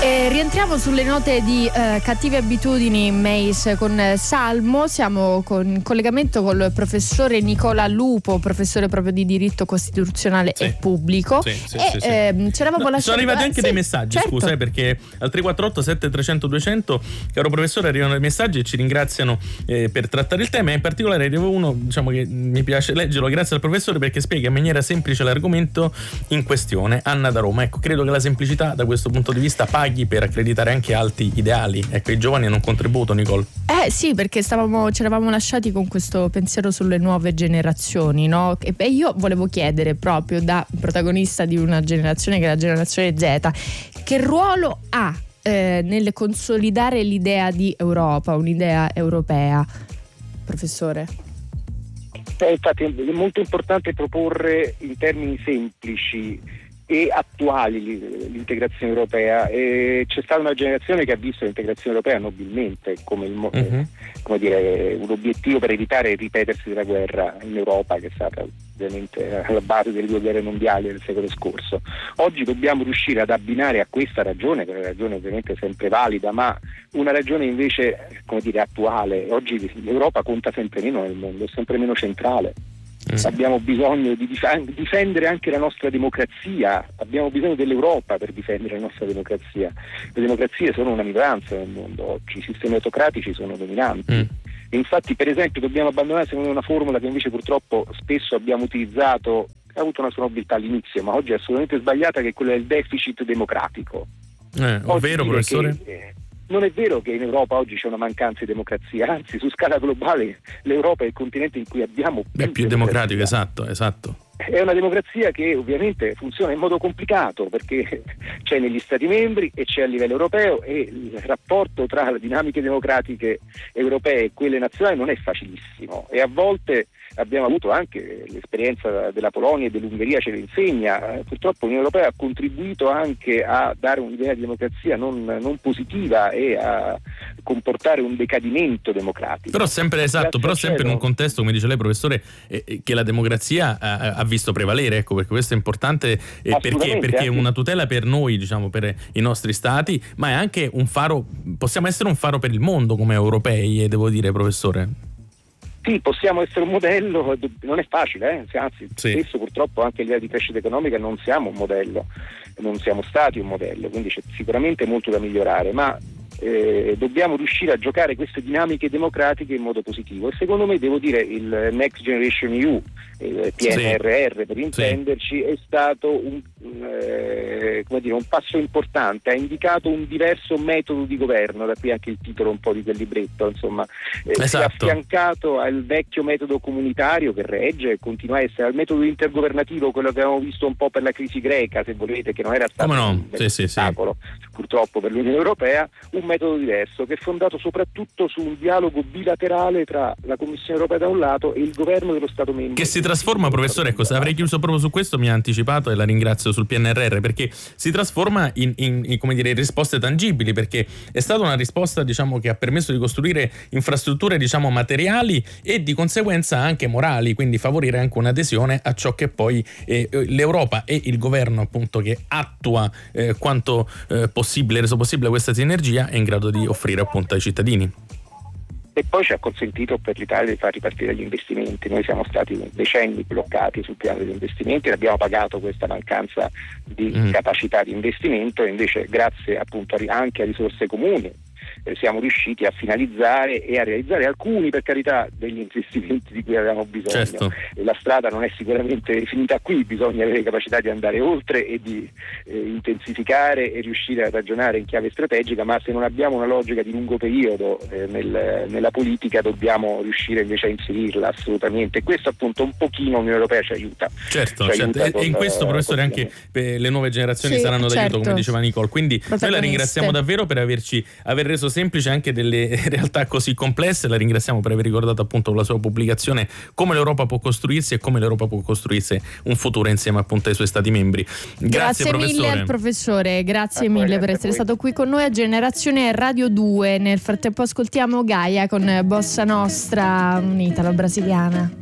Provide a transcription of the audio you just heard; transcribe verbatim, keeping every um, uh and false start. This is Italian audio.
E rientriamo sulle note di eh, Cattive abitudini Mace con eh, Salmo. Siamo con, in collegamento col professore Nicola Lupo, professore proprio di diritto costituzionale sì. e pubblico. Sì, sì, e sì, sì. Ehm, c'eravamo no, lasciati... Sono arrivati anche sì, dei messaggi, certo. scusa, eh, perché al tre quattro otto sette tre zero zero due zero zero, caro professore, arrivano dei messaggi e ci ringraziano eh, per trattare il tema. E in particolare arriva uno, diciamo, che mi piace leggerlo, grazie al professore perché spiega in maniera semplice l'argomento in questione. Anna da Roma. Ecco, credo che la semplicità da questo punto di vista paghi per accreditare anche alti ideali. Ecco, i giovani hanno un contributo, Nicole. Eh sì, perché stavamo, ci eravamo lasciati con questo pensiero sulle nuove generazioni, no? E beh, io volevo chiedere proprio da protagonista di una generazione che è la generazione Z, che ruolo ha eh, nel consolidare l'idea di Europa, un'idea europea, professore? Eh, infatti è molto importante proporre in termini semplici e attuali l'integrazione europea. E c'è stata una generazione che ha visto l'integrazione europea nobilmente come, il, uh-huh. come dire, un obiettivo per evitare il ripetersi della guerra in Europa, che è stata ovviamente alla base delle due guerre mondiali del secolo scorso. Oggi dobbiamo riuscire ad abbinare a questa ragione, che è una ragione ovviamente sempre valida, ma una ragione invece, come dire, attuale. Oggi l'Europa conta sempre meno nel mondo, è sempre meno centrale. Mm. Abbiamo bisogno di difendere anche la nostra democrazia, abbiamo bisogno dell'Europa per difendere la nostra democrazia. Le democrazie sono una minoranza nel mondo oggi, i sistemi autocratici sono dominanti. Mm. E infatti, per esempio, dobbiamo abbandonare secondo me una formula che invece purtroppo spesso abbiamo utilizzato, ha avuto una sua nobiltà all'inizio, ma oggi è assolutamente sbagliata, che è quella del deficit democratico. Eh, ovvero, professore? Che, eh, non è vero che in Europa oggi c'è una mancanza di democrazia, anzi su scala globale l'Europa è il continente in cui abbiamo più, è più democratico, esatto, esatto. È una democrazia che ovviamente funziona in modo complicato perché c'è negli Stati membri e c'è a livello europeo, e il rapporto tra le dinamiche democratiche europee e quelle nazionali non è facilissimo, e a volte abbiamo avuto anche l'esperienza della Polonia e dell'Ungheria ce lo insegna. Purtroppo l'Unione Europea ha contribuito anche a dare un'idea di democrazia non, non positiva e a comportare un decadimento democratico. Però sempre esatto, però sempre in un contesto, come dice lei professore, eh, che la democrazia ha, ha visto prevalere, ecco, perché questo è importante, eh, perché, perché è una tutela per noi, diciamo, per i nostri stati, ma è anche un faro, possiamo essere un faro per il mondo come europei, eh, devo dire, professore. Sì, possiamo essere un modello, non è facile, eh? Anzi, sì. Spesso purtroppo anche a livello di crescita economica non siamo un modello, non siamo stati un modello, quindi c'è sicuramente molto da migliorare, ma eh, dobbiamo riuscire a giocare queste dinamiche democratiche in modo positivo, e secondo me, devo dire, il Next Generation E U, il P N R R sì. per intenderci, sì. è stato un, eh, come dire, un passo importante, ha indicato un diverso metodo di governo, da qui anche il titolo un po' di quel libretto, insomma, eh, esatto. si è affiancato al vecchio metodo comunitario che regge e continua a essere, al metodo intergovernativo, quello che avevamo visto un po' per la crisi greca, se volete, che non era stato no? un sì, sì, ostacolo sì. purtroppo per l'Unione Europea, un metodo diverso che è fondato soprattutto su un dialogo bilaterale tra la Commissione Europea da un lato e il governo dello Stato membro. Che si trasforma, professore, ecco, se avrei chiuso proprio su questo, mi ha anticipato e la ringrazio, sul P N R R, perché si trasforma in, in, in come dire, in risposte tangibili, perché è stata una risposta, diciamo, che ha permesso di costruire infrastrutture, diciamo, materiali e di conseguenza anche morali, quindi favorire anche un'adesione a ciò che poi eh, l'Europa e il governo, appunto, che attua eh, quanto eh, possibile, reso possibile questa sinergia, è in grado di offrire appunto ai cittadini. E poi ci ha consentito per l'Italia di far ripartire gli investimenti. Noi siamo stati decenni bloccati sul piano degli investimenti e abbiamo pagato questa mancanza di mm. capacità di investimento, e invece grazie appunto anche a risorse comuni eh, siamo riusciti a finalizzare e a realizzare alcuni, per carità, degli investimenti di cui avevamo bisogno. Certo. E la strada non è sicuramente finita qui, bisogna avere capacità di andare oltre e di eh, intensificare e riuscire a ragionare in chiave strategica, ma se non abbiamo una logica di lungo periodo eh, nel, nella politica dobbiamo riuscire invece a inserirla assolutamente, e questo appunto un pochino l'Unione Europea ci aiuta. Certo, ci certo. aiuta e in con, questo, professore, anche per le nuove generazioni sì, saranno certo. d'aiuto, come diceva Nicole, quindi noi la ringraziamo davvero per averci aver reso semplice anche delle realtà così complesse, la ringraziamo per aver ricordato appunto con la sua pubblicazione come l'Europa può costruirsi e come l'Europa può costruirsi un futuro insieme appunto ai suoi stati membri. Grazie, grazie professore. mille al professore, grazie mille per essere stato qui con noi a Generazione Radio due. Nel frattempo ascoltiamo Gaia con Bossa Nostra, un'italo-brasiliana.